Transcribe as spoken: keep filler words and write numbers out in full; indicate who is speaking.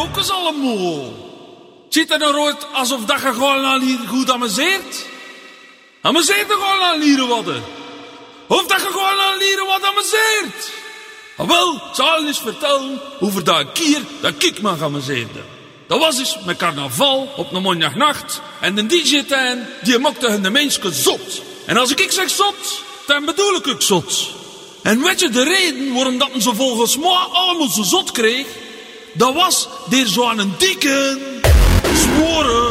Speaker 1: ook eens allemaal. Ziet er nou uit alsof dat je gewoon al hier goed amuseert? Amuseert er gewoon al hier wat? Of dat je gewoon al hier wat amuseert? Ah, wel, zal eens vertellen over dat keer dat ik me amuseerde. Dat was eens met carnaval op een mondagnacht. En de D J-tuin, die maakte hun de mensen zot. En als ik zeg zot, dan bedoel ik ook zot. En weet je de reden waarom dat men zo volgens mij allemaal zo zot kreeg? Dat was door zo'n dikke, zware,